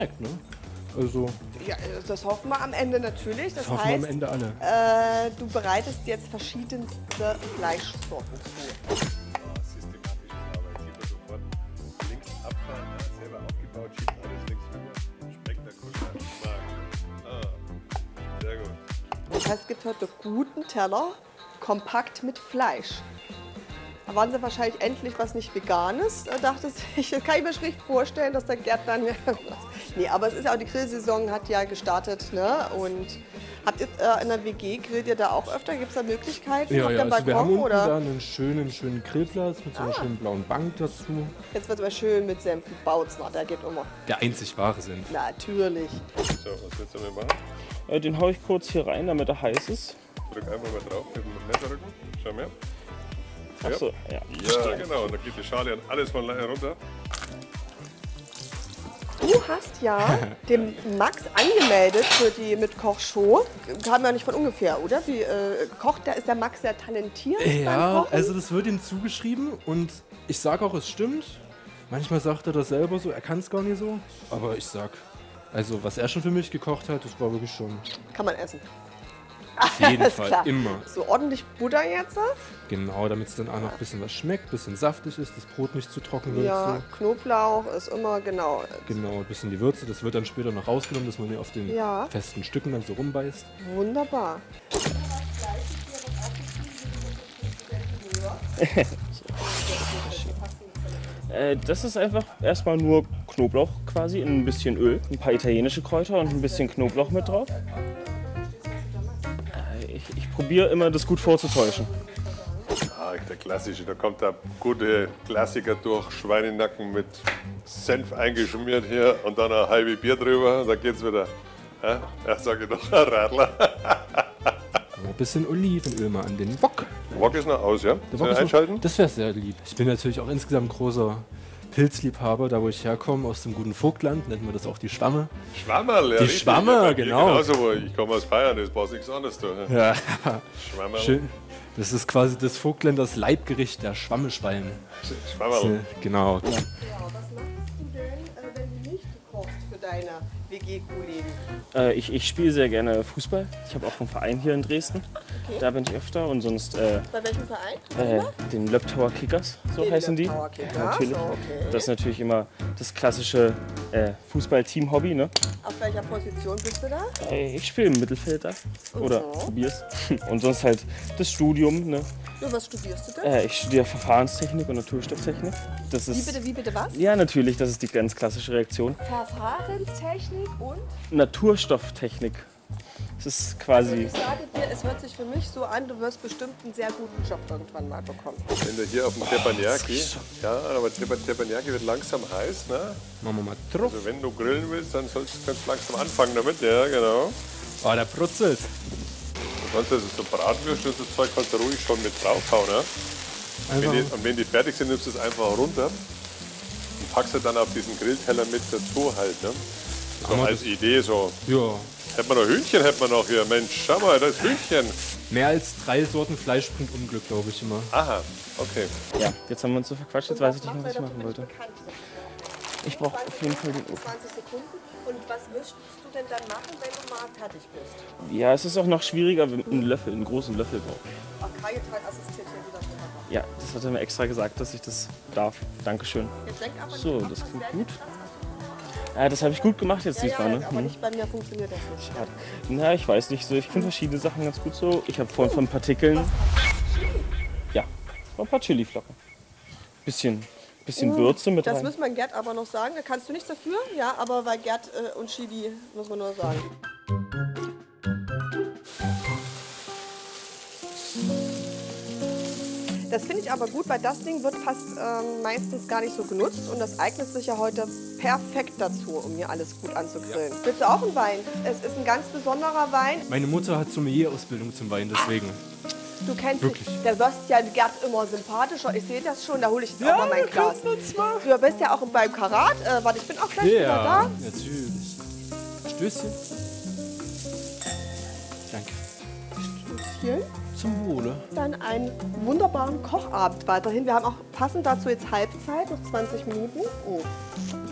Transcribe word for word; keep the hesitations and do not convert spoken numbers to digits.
ne? Also, Ja, das hoffen wir am Ende natürlich. Das, das hoffen heißt, wir am Ende alle. Äh, du bereitest jetzt verschiedenste Fleischsorten zu. Systematisches Arbeiten. Sieht man sofort links abfahren, ne? Selber aufgebaut, schiebt alles links rüber. Spektakulär. Ah, sehr gut. Das heißt, es gibt heute guten Teller, kompakt mit Fleisch. Da waren sie wahrscheinlich endlich was nicht Veganes. Da dachte ich, das kann ich mir schlecht vorstellen, dass der Gerd dann... nee, aber es ist ja auch, die Grillsaison hat ja gestartet, ne? Und habt ihr äh, in der W G, grillt ihr da auch öfter? Gibt es da Möglichkeiten? Ja, Habt ihr ja, einen also wir haben Balkon, unten oder? da einen schönen, schönen Grillplatz mit so einer Ah. schönen blauen Bank dazu. Jetzt wird es aber schön mit Senf und Bautzner, der geht immer. Der einzig wahre Senf. Natürlich. So, was willst du damit machen? Äh, den haue ich kurz hier rein, damit er heiß ist. Drück einfach mal drauf mit dem Messerrücken. Schau mal. Achso, ja. Ja, genau. Und dann geht die Schale an alles von alleine runter. Du hast ja den Max angemeldet für die Mit-Koch-Show. Kam ja nicht von ungefähr, oder? Wie äh, kocht der? Ist der Max sehr talentiert beim Ja, Kochen? also das wird ihm zugeschrieben und ich sage auch, es stimmt. Manchmal sagt er das selber so, er kann es gar nicht so. Aber ich sag, also was er schon für mich gekocht hat, das war wirklich schon Kann man essen. auf jeden Alles Fall klar. immer. So ordentlich Butter jetzt. Genau, damit es dann auch noch ein bisschen was schmeckt, ein bisschen saftig ist, das Brot nicht zu trocken wird. Ja, So. Knoblauch ist immer genau. Genau, ein bisschen die Würze, das wird dann später noch rausgenommen, dass man hier auf den Ja. festen Stücken dann so rumbeißt. Wunderbar. Äh, das ist einfach erstmal nur Knoblauch quasi in ein bisschen Öl, ein paar italienische Kräuter und ein bisschen Knoblauch mit drauf. Äh, ich ich probiere immer, das gut vorzutäuschen. Ah, der klassische. Da kommt der gute Klassiker durch. Schweinenacken mit Senf eingeschmiert hier und dann ein halbe Bier drüber. Da geht's wieder. Ja, ja sag ich doch, ein Radler. Ein bisschen Olivenöl mal an den Wok. Wok ist noch aus, ja? Der Soll Wok ich ist noch- einschalten? Das wäre sehr lieb. Ich bin natürlich auch insgesamt großer Pilzliebhaber, da wo ich herkomme, aus dem guten Vogtland, nennt man das auch die Schwamme. Schwammerl, ja. Die richtig. Schwammer, Ja, genau. Genauso, wo ich komme aus Bayern, das brauchst nichts anderes. Du. Ja, Schwammerl. schön. Das ist quasi das Vogtländers Leibgericht, der Schwammeschwein. Schwammerl. Genau. Ja, was machst du denn, äh, wenn du nicht kochst für deine W G-Kollegen? Äh, ich ich spiele sehr gerne Fußball. Ich habe auch einen Verein hier in Dresden. Okay. Da bin ich öfter und sonst äh, Bei welchem Verein? äh, den Löbtauer Kickers, so Den heißen die. Löbtauer Kickers, Natürlich. okay. Das ist natürlich immer das klassische äh, Fußball-Team-Hobby. Ne? Auf welcher Position bist du da? Äh, Ich spiele im Mittelfeld da. Oder so. probier's. Und sonst halt das Studium. Ne? Ja, was studierst du denn? Äh, ich studiere Verfahrenstechnik und Naturstofftechnik. Das Wie ist, bitte, wie bitte was? ja, natürlich, das ist die ganz klassische Reaktion. Verfahrenstechnik und? Naturstofftechnik. Das ist quasi. Ich sage dir, es hört sich für mich so an, du wirst bestimmt einen sehr guten Job irgendwann mal bekommen. Wenn du hier auf dem Teppanyaki, ja, aber Tepp- Teppanyaki wird langsam heiß, ne? Machen wir mal drauf. Also wenn du grillen willst, dann sollst du ganz langsam anfangen damit, ja, genau. Oh, der brutzelt. Du kannst also so Bratwürste und so Zeug kannst du ruhig schon mit draufhauen, ne? Wenn Einfach. die, und wenn die fertig sind, nimmst du es einfach runter und packst es dann auf diesen Grillteller mit dazu halt, ne? So Aber als Idee so. Ja. Hätten wir noch Hühnchen, hätten wir noch hier. Mensch, schau mal, das ist Hühnchen. Mehr als drei Sorten Fleisch bringt Unglück, glaube ich immer. Aha, okay. Ja, jetzt haben wir uns so verquatscht, jetzt weiß ich nicht mehr, was ich machen wollte. Bekannt. Ich brauche auf jeden Fall den Ofen. zwanzig Sekunden. Und was möchtest du denn dann machen, wenn du mal fertig bist? Ja, es ist auch noch schwieriger, wenn man einen Löffel, einen großen Löffel braucht. Ach, Kajetal assistiert hier wieder wunderbar. Ja, das hat er mir extra gesagt, dass ich das darf. Dankeschön. Jetzt denk aber So, nicht ab, das was klingt wäre gut. jetzt das, was du- Ja, das habe ich gut gemacht jetzt Ja, diesmal, ja, ne? aber Hm. nicht bei mir funktioniert das nicht. Schade. Na, ich weiß nicht so. Ich finde verschiedene Sachen ganz gut so. Ich habe vorhin von Partikeln. Ja, ein paar Chiliflocken. Bisschen, bisschen Würze mit Das rein. muss man Gerd aber noch sagen. Da kannst du nichts dafür, ja, aber bei Gerd äh, und Chili muss man nur sagen. Das finde ich aber gut, weil das Ding wird fast ähm, meistens gar nicht so genutzt und das eignet sich ja heute perfekt dazu, um hier alles gut anzugrillen. Willst du auch einen Wein? Es ist ein ganz besonderer Wein. Meine Mutter hat Sommelier-Ausbildung zum Wein, deswegen. Du kennst Wirklich? dich, da wirst ja Gerd immer sympathischer. Ich sehe das schon, da hole ich jetzt auch mal mein Glas. Du bist ja auch beim Karat. Äh, warte, ich bin auch gleich wieder Ja, da. natürlich. Stößchen. Danke. Hier Zum Wohle. dann einen wunderbaren Kochabend weiterhin. Wir haben auch passend dazu jetzt Halbzeit, noch zwanzig Minuten. Oh.